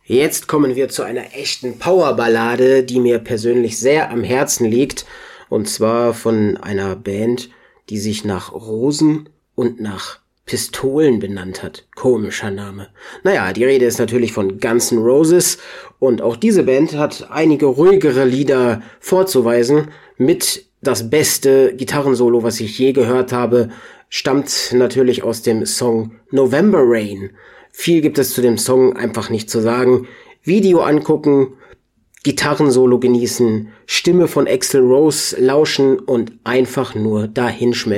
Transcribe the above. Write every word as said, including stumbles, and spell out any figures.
Jetzt kommen wir zu einer echten Powerballade, die mir persönlich sehr am Herzen liegt. Und zwar von einer Band, die sich nach Rosen und nach Pistolen benannt hat. Komischer Name. Naja, die Rede ist natürlich von Guns N' Roses. Und auch diese Band hat einige ruhigere Lieder vorzuweisen. Mit das beste Gitarrensolo, was ich je gehört habe, stammt natürlich aus dem Song November Rain. Viel gibt es zu dem Song einfach nicht zu sagen. Video angucken, Gitarrensolo genießen, Stimme von Axl Rose lauschen und einfach nur dahinschmelzen.